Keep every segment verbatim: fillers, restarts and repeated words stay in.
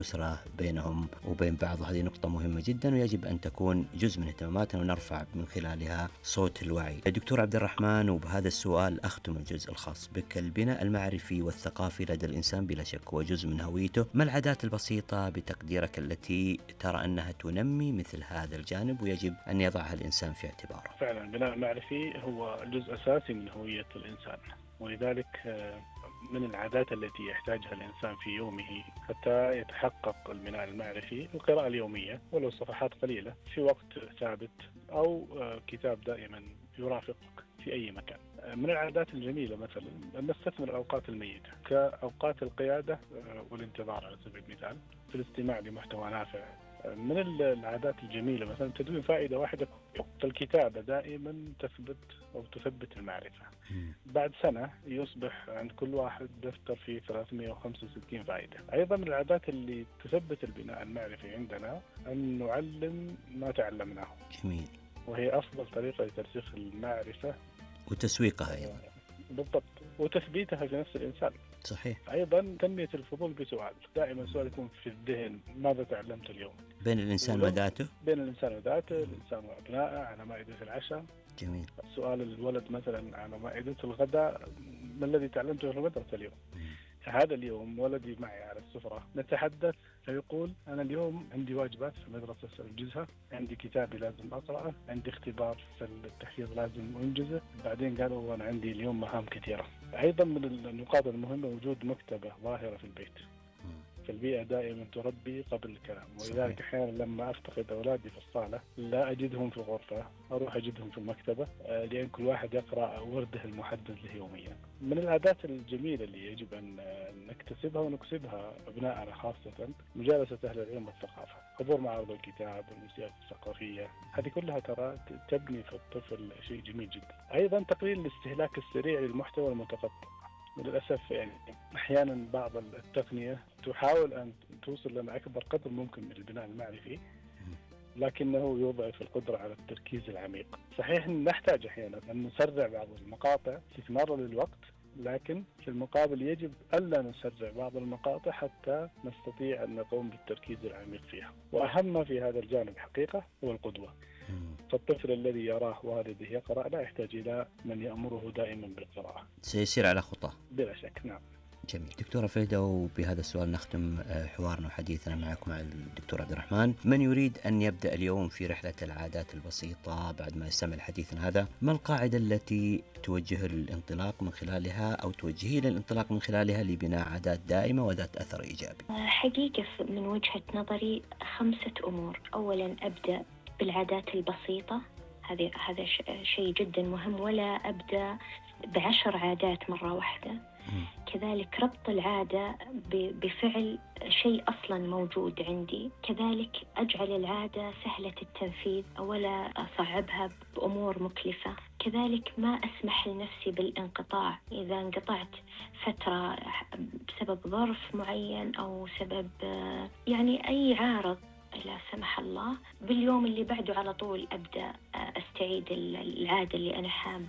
الأسرة بينهم وبين بعض، هذه نقطة مهمة جدا ويجب أن تكون جزء من اهتماماتنا ونرفع من خلالها صوت الوعي. دكتور عبد الرحمن، وبهذا السؤال أختم الجزء الخاص بك. البناء المعرفي والثقافي لدى الإنسان بلا شك هو جزء من هويته. ما العادات البسيطة بتقديرك التي ترى أنها تنمي مثل هذا الجانب ويجب أن يضعها الإنسان في اعتباره؟ فعلا البناء المعرفي هو جزء أساسي من هوية الإنسان، ولذلك من العادات التي يحتاجها الإنسان في يومه حتى يتحقق البناء المعرفي القراءة اليومية ولو صفحات قليلة في وقت ثابت، أو كتاب دائما يرافقك في أي مكان. من العادات الجميلة مثلا أن نستثمر الأوقات الميتة كأوقات القيادة والانتظار على سبيل المثال في الاستماع لمحتوى نافع. من العادات الجميلة مثلا تدوين فائدة واحدة، الكتابة دائما تثبت أو تثبت المعرفة. بعد سنة يصبح عند كل واحد دفتر فيه ثلاثمئة وخمسة وستين فائدة. أيضا من العادات اللي تثبت البناء المعرفي عندنا أن نعلم ما تعلمناه. جميل. وهي أفضل طريقة لترسيخ المعرفة وتسويقها أيضا. بالضبط، وتثبيتها في نفس الإنسان. صحيح. أيضا تنمية الفضول بسؤال، دائما سؤال يكون في الذهن: ماذا تعلمت اليوم؟ بين الإنسان وذاته. بين الإنسان وذاته، الإنسان وأبنائه على مائدة العشاء. جميل. سؤال الولد مثلا على مائدة الغداء: ما الذي تعلمته في المدرسة اليوم؟ هذا اليوم ولدي معي على السفرة نتحدث فيقول: أنا اليوم عندي واجبات في المدرسة سأنجزها، عندي كتابي لازم أقرأه، عندي اختبار في التحفيظ لازم أنجزه. بعدين قالوا: أنا عندي اليوم مهام كثيرة. أيضا من النقاط المهمة وجود مكتبة ظاهرة في البيت. في البيئة دائما تربي قبل الكلام، ولذلك أحيانا لما أفتقد أولادي في الصالة لا أجدهم في الغرفة، أروح أجدهم في المكتبة، لأن كل واحد يقرأ ورده المحدد له يوميا. من العادات الجميلة اللي يجب أن نكتسبها ونكسبها أبنائنا خاصة مجالسة أهل العلم والثقافة، حضور معارض الكتاب والمسيرات الثقافية، هذه كلها ترى تبني في الطفل شيء جميل جدا. أيضا تقليل الاستهلاك السريع للمحتوى المتقطع. للأسف يعني أحيانا بعض التقنية تحاول أن توصل لنا أكبر قدر ممكن من البناء المعرفي، لكنه يضعف القدرة على التركيز العميق. صحيح نحتاج أحيانا أن نسرع بعض المقاطع استثمارا للوقت، لكن في المقابل يجب ألا نسرع بعض المقاطع حتى نستطيع أن نقوم بالتركيز العميق فيها. وأهم في هذا الجانب حقيقة هو القدوة. فالطفل الذي يراه والده يقرأ لا يحتاج إلى من يأمره دائما بالقراءة، سيسير على خطاه بلا شك. نعم. جميل. دكتورة فهدة، وبهذا السؤال نختم حوارنا وحديثنا معكم مع الدكتور عبد الرحمن. من يريد أن يبدأ اليوم في رحلة العادات البسيطة بعد ما يستمع حديثنا هذا، ما القاعدة التي توجه للانطلاق من خلالها أو توجهي للانطلاق من خلالها لبناء عادات دائمة وذات أثر إيجابي؟ حقيقة من وجهة نظري خمسة أمور. أولا أبدأ بالعادات البسيطة، هذا هذا شيء جدا مهم، ولا أبدأ بعشر عادات مرة واحدة. كذلك ربط العادة بفعل شيء أصلا موجود عندي. كذلك أجعل العادة سهلة التنفيذ ولا أصعبها بأمور مكلفة. كذلك ما أسمح لنفسي بالانقطاع إذا انقطعت فترة بسبب ظرف معين أو سبب يعني أي عارض لا سمح الله، باليوم اللي بعده على طول أبدأ أستعيد العادة اللي أنا حاب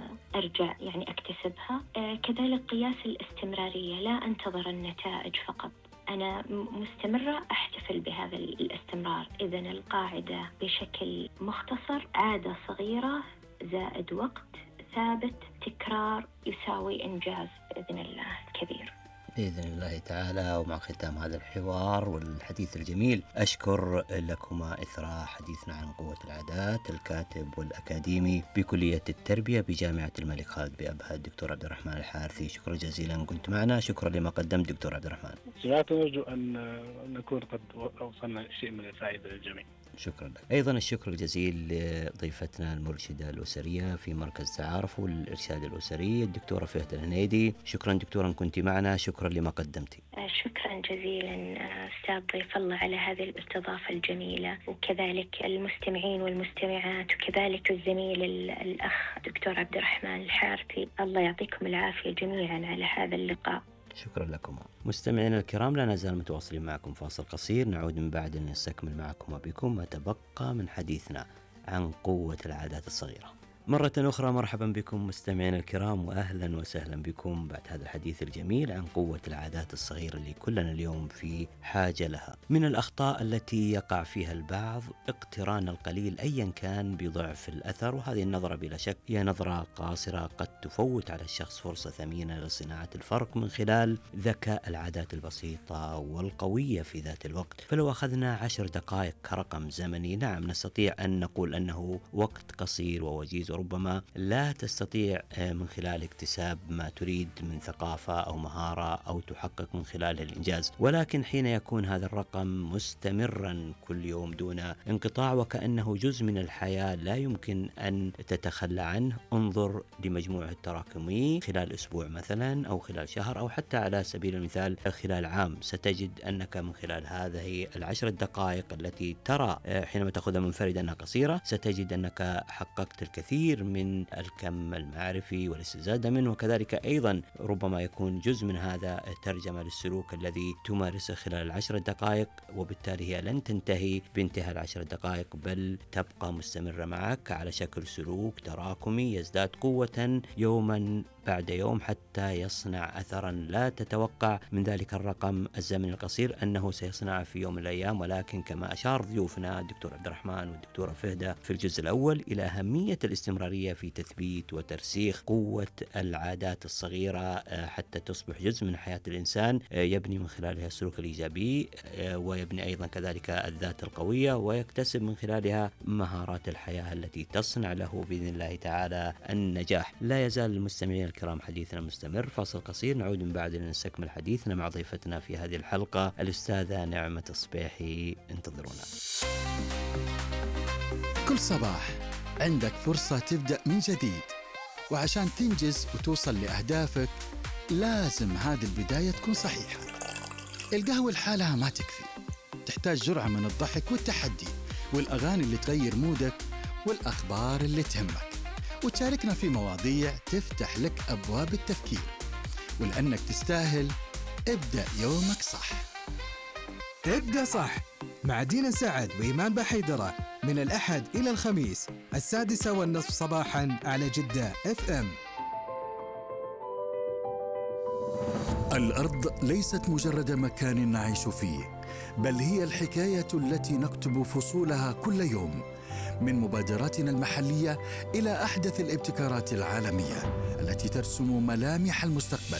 أرجع يعني أكتسبها. كذلك قياس الاستمرارية، لا أنتظر النتائج فقط، أنا مستمرة أحتفل بهذا الاستمرار. إذن القاعدة بشكل مختصر: عادة صغيرة زائد وقت ثابت، تكرار يساوي إنجاز بإذن الله الكبير. بإذن الله تعالى. ومع ختام هذا الحوار والحديث الجميل، أشكر لكما إثر حديثنا عن قوة العادات الكاتب والأكاديمي بكلية التربية بجامعة الملك خالد بأبها الدكتور عبد الرحمن الحارثي. شكرا جزيلا كنت معنا. شكرا لما قدمت دكتور عبد الرحمن. نرجو أن نكون قد أوصلنا شيء من الفائدة للجميع. شكرا لك. أيضا الشكر الجزيل لضيفتنا المرشدة الأسرية في مركز تعارف والإرشاد الأسري الدكتورة فهد الهنيدي. شكرا دكتورا كنت معنا. شكرا لما قدمتي. شكرا جزيلا أستاذ ضيف الله على هذه الاستضافة الجميلة، وكذلك المستمعين والمستمعات، وكذلك الزميل الأخ دكتور عبد الرحمن الحارثي. الله يعطيكم العافية جميعا على هذا اللقاء. شكرا لكم مستمعينا الكرام. لا نزال متواصلين معكم. فاصل قصير، نعود من بعد أن نستكمل معكم وبكم ما تبقى من حديثنا عن قوة العادات الصغيرة. مرة أخرى مرحبا بكم مستمعينا الكرام، وأهلا وسهلا بكم بعد هذا الحديث الجميل عن قوة العادات الصغيرة اللي كلنا اليوم في حاجة لها. من الأخطاء التي يقع فيها البعض اقتران القليل أيا كان بضعف الأثر، وهذه النظرة بلا شك هي نظرة قاصرة قد تفوت على الشخص فرصة ثمينة لصناعة الفرق من خلال ذكاء العادات البسيطة والقوية في ذات الوقت. فلو أخذنا عشر دقائق كرقم زمني، نعم نستطيع أن نقول أنه وقت قصير ووجيز، وربما لا تستطيع من خلال اكتساب ما تريد من ثقافة أو مهارة أو تحقق من خلالها الإنجاز، ولكن حين يكون هذا الرقم مستمرا كل يوم دون انقطاع وكأنه جزء من الحياة لا يمكن أن تتخلى عنه، انظر لمجموعه التراكمي خلال أسبوع مثلا أو خلال شهر أو حتى على سبيل المثال خلال عام، ستجد أنك من خلال هذه العشر دقائق التي ترى حينما تأخذها منفردا أنها قصيرة، ستجد أنك حققت الكثير من الكم المعرفي والاستزادة منه، وكذلك أيضا ربما يكون جزء من هذا ترجمة للسلوك الذي تمارسه خلال العشر دقائق، وبالتالي هي لن تنتهي بانتهاء العشر دقائق بل تبقى مستمرة معك على شكل سلوك تراكمي يزداد قوة يوما بعد يوم حتى يصنع أثرا لا تتوقع من ذلك الرقم الزمني القصير أنه سيصنع في يوم من الأيام. ولكن كما أشار ضيوفنا الدكتور عبد الرحمن والدكتورة فهدة في الجزء الأول إلى أهمية الاستمرارية في تثبيت وترسيخ قوة العادات الصغيرة حتى تصبح جزء من حياة الإنسان، يبني من خلالها السلوك الإيجابي ويبني أيضا كذلك الذات القوية، ويكتسب من خلالها مهارات الحياة التي تصنع له بإذن الله تعالى النجاح. لا يزال المستمعين الكرام حديثنا مستمر، فاصل قصير نعود من بعد لنستكمل حديثنا مع ضيفتنا في هذه الحلقة الأستاذة نعمة الصبيحي. انتظرونا. كل صباح عندك فرصة تبدأ من جديد، وعشان تنجز وتوصل لأهدافك لازم هذه البداية تكون صحيحة. القهوة لحالها ما تكفي، تحتاج جرعة من الضحك والتحدي والأغاني اللي تغير مودك والأخبار اللي تهمك، وتشاركنا في مواضيع تفتح لك أبواب التفكير. ولأنك تستاهل ابدأ يومك صح. ابدأ صح مع دينا سعد وإيمان بحيدرة من الأحد إلى الخميس السادسة والنصف صباحا على جدة اف ام. الأرض ليست مجرد مكان نعيش فيه، بل هي الحكاية التي نكتب فصولها كل يوم، من مبادراتنا المحلية إلى أحدث الابتكارات العالمية التي ترسم ملامح المستقبل.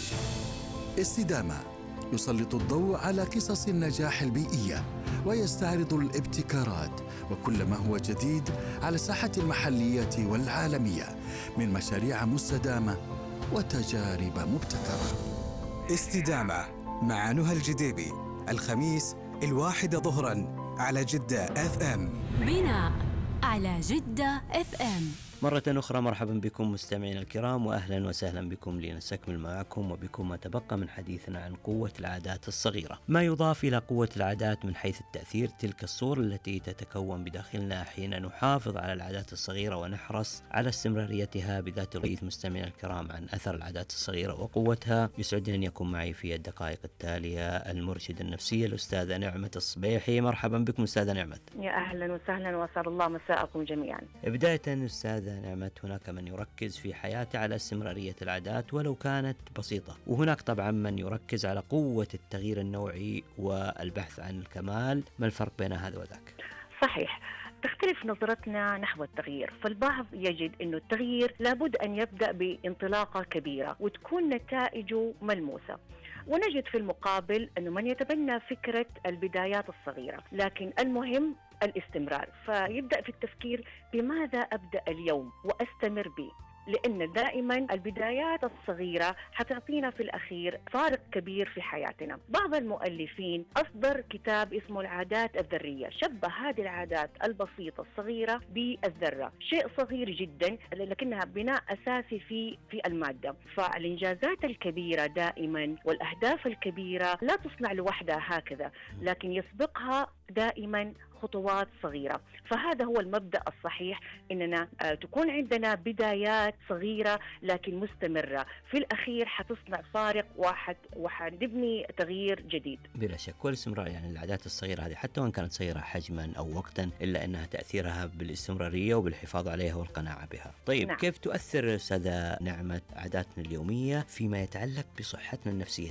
استدامة يسلط الضوء على قصص النجاح البيئية ويستعرض الابتكارات وكل ما هو جديد على الساحة المحلية والعالمية من مشاريع مستدامة وتجارب مبتكرة. استدامة مع نهى الجديبي الخميس الواحدة ظهرا على جدة اف ام. بناء على جدة اف ام. مرة أخرى مرحبا بكم مستمعين الكرام، وأهلا وسهلا بكم لنستكمل معكم وبكم ما تبقى من حديثنا عن قوة العادات الصغيرة. ما يضاف إلى قوة العادات من حيث التأثير تلك الصورة التي تتكون بداخلنا حين نحافظ على العادات الصغيرة ونحرص على استمراريتها بذات الحديث. مستمعين الكرام عن أثر العادات الصغيرة وقوتها، يسعدني أن يكون معي في الدقائق التالية المرشدة النفسية الأستاذة نعمة الصبيحي. مرحبا بكم أستاذة نعمة. يا أهلا وسهلا وأسعد الله مساءكم جميعا. بداية أستاذة نعمة، هناك من يركز في حياته على استمرارية العادات ولو كانت بسيطة، وهناك طبعا من يركز على قوة التغيير النوعي والبحث عن الكمال. ما الفرق بين هذا وذاك؟ صحيح، تختلف نظرتنا نحو التغيير، فالبعض يجد أن التغيير لابد أن يبدأ بانطلاقة كبيرة وتكون نتائجه ملموسة، ونجد في المقابل أنه من يتبنى فكرة البدايات الصغيرة، لكن المهم الاستمرار، فيبدأ في التفكير بماذا أبدأ اليوم وأستمر به، لأن دائما البدايات الصغيرة حتعطينا في الأخير فارق كبير في حياتنا. بعض المؤلفين أصدر كتاب اسمه العادات الذرية، شبه هذه العادات البسيطة الصغيرة بالذرة، شيء صغير جدا لكنها بناء أساسي في في المادة. فالإنجازات الكبيرة دائما والأهداف الكبيرة لا تصنع لوحدها هكذا، لكن يسبقها دائما بخطوات صغيرة. فهذا هو المبدأ الصحيح، إننا تكون عندنا بدايات صغيرة لكن مستمرة، في الأخير حتصنع فارق واحد وحنبني تغيير جديد. بلا شك، والاستمرار يعني العادات الصغيرة هذه حتى وإن كانت صغيرة حجما أو وقتا إلا أنها تأثيرها بالاستمرارية وبالحفاظ عليها والقناعة بها. طيب نعم. كيف تؤثر أستاذة نعمة عاداتنا اليومية فيما يتعلق بصحتنا النفسية؟